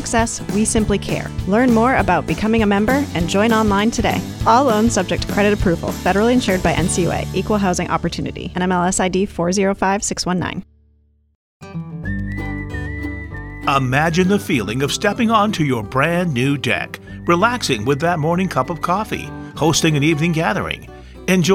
access, we simply care. Learn more about becoming a member and join online today. All loans subject to credit approval. Federally insured by NCUA. Equal housing opportunity. NMLS ID 405619. Imagine the feeling of stepping onto your brand new deck, relaxing with that morning cup of coffee, hosting an evening gathering,